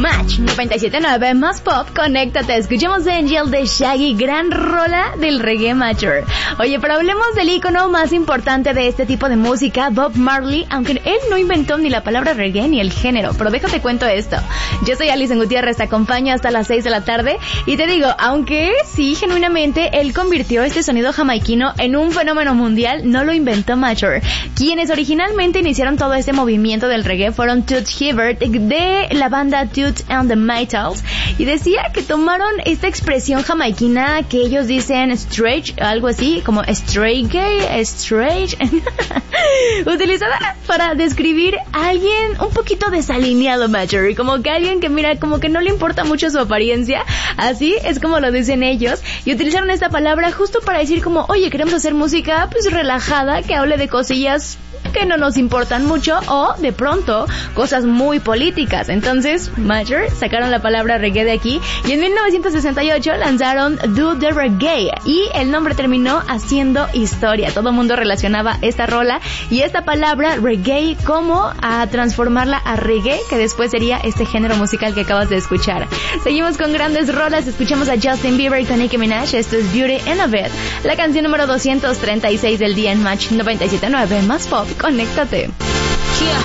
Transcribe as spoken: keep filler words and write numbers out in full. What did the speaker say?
Match noventa y siete punto nueve más pop, conéctate. Escuchemos Angel de Shaggy, gran rola del reggae mature. Oye, pero hablemos del ícono más importante de este tipo de música, Bob Marley, aunque él no inventó ni la palabra reggae ni el género, pero déjate cuento esto. Yo soy Alison Gutiérrez, te acompaño hasta las seis de la tarde y te digo, aunque sí, genuinamente, él convirtió este sonido jamaiquino en un fenómeno mundial, no lo inventó mature. Quienes originalmente iniciaron todo este movimiento del reggae fueron Toots Hibbert de la banda Toots and the Maytals, y decía que tomaron esta expresión jamaiquina que ellos dicen straight, algo así como straight gay, straight, utilizada para describir a alguien un poquito desalineado, mature, como que alguien que mira, como que no le importa mucho su apariencia, así es como lo dicen ellos, y utilizaron esta palabra justo para decir como, oye, queremos hacer música pues relajada, que hable de cosillas que no nos importan mucho o de pronto cosas muy políticas. Entonces Mature sacaron la palabra reggae de aquí y en mil novecientos sesenta y ocho lanzaron Do the Reggae y el nombre terminó haciendo historia. Todo el mundo relacionaba esta rola y esta palabra reggae como a transformarla a reggae, que después sería este género musical que acabas de escuchar. Seguimos con grandes rolas, escuchamos a Justin Bieber con Nicki Minaj. Esto es Beauty and a Bed, la canción número doscientos treinta y seis del día en Match noventa y siete punto nueve más pop. Conéctate.